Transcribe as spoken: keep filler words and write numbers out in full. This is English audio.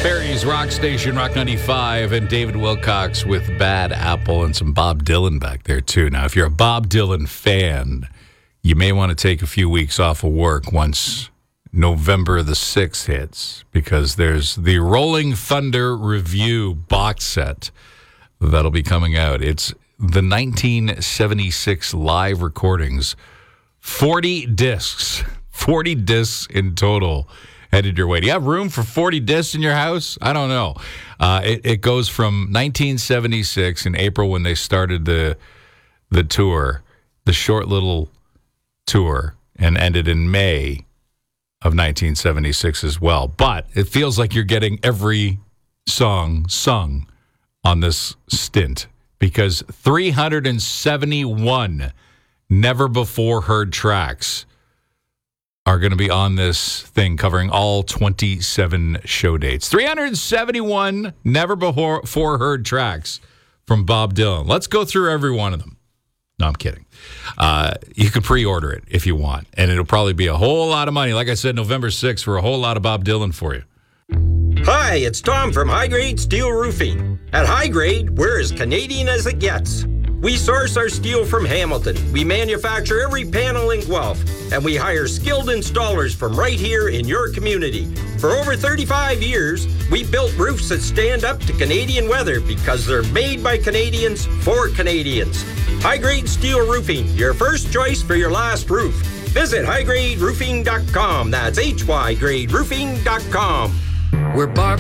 Barry's Rock Station, Rock ninety-five, and David Wilcox with Bad Apple and some Bob Dylan back there, too. Now, if you're a Bob Dylan fan, you may want to take a few weeks off of work once November the sixth hits, because there's the Rolling Thunder Review box set that'll be coming out. It's the nineteen seventy-six live recordings, forty discs, forty discs in total headed your way. Do you have room for forty discs in your house? I don't know. Uh, it, it goes from nineteen seventy-six in April when they started the the tour, the short little tour, and ended in May of nineteen seventy-six as well. But it feels like you're getting every song sung on this stint, because three hundred seventy-one never-before-heard tracks are going to be on this thing covering all twenty-seven show dates. three hundred seventy-one never-before-heard tracks from Bob Dylan. Let's go through every one of them. No, I'm kidding. Uh, you can pre-order it if you want, and it'll probably be a whole lot of money. Like I said, November sixth for a whole lot of Bob Dylan for you. Hi, it's Tom from High Grade Steel Roofing. At High Grade, we're as Canadian as it gets. We source our steel from Hamilton. We manufacture every panel in Guelph, and we hire skilled installers from right here in your community. For over thirty-five years, we built roofs that stand up to Canadian weather because they're made by Canadians for Canadians. High Grade Steel Roofing, your first choice for your last roof. Visit high grade roofing dot com. That's H Y grade roofing dot com. We're Barb